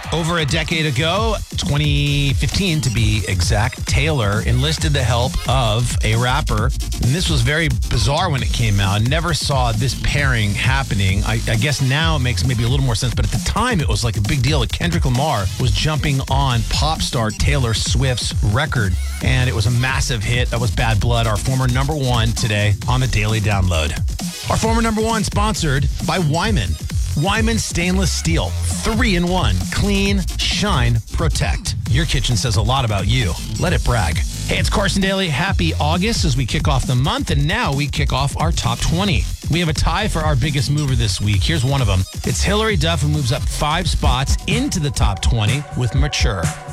Over a decade ago, 2015 to be exact, Taylor enlisted the help of a rapper. And this was very bizarre when it came out. Never saw this pairing happening. I guess now it makes maybe a little more sense, but at the time it was like a big deal. Like Kendrick Lamar was jumping on pop star Taylor Swift's record, and it was a massive hit. That was Bad Blood, our former number one today on the Daily Download. Our former number one sponsored by Wyman. Wyman Stainless Steel, 3-in-1, clean, shine, protect. Your kitchen says a lot about you. Let it brag. Hey, it's Carson Daly. Happy August as we kick off the month, and now we kick off our top 20. We have a tie for our biggest mover this week. Here's one of them. It's Hilary Duff, who moves up 5 spots into the top 20 with Mature.